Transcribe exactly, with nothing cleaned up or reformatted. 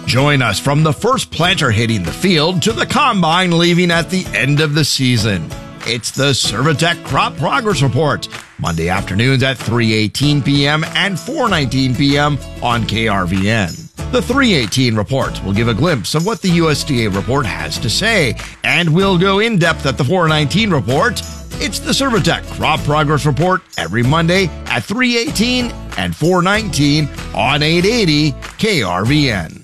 Join us from the first planter hitting the field to the combine leaving at the end of the season. It's the Servitech Crop Progress Report, Monday afternoons at three eighteen p.m. and four nineteen p.m. on K R V N. The three eighteen report will give a glimpse of what the U S D A report has to say, and we'll go in depth at the four nineteen report. It's the Servitech Crop Progress Report every Monday at three eighteen and four nineteen on eight eighty K R V N.